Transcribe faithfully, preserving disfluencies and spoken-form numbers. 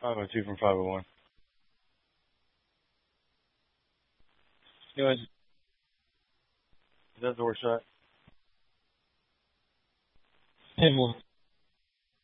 five oh two from five oh one. Anyways, is that door shut? It will.